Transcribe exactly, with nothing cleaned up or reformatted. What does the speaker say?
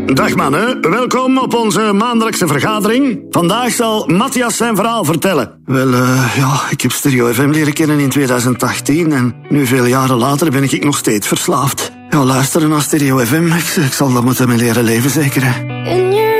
Dag mannen, welkom op onze maandelijkse vergadering. Vandaag zal Matthias zijn verhaal vertellen. Wel, uh, ja, ik heb Stereo F M leren kennen in tweeduizend achttien en nu veel jaren later ben ik nog steeds verslaafd. Ja, luisteren naar Stereo F M, ik, ik zal dat moeten mee leren leven zeker, hè.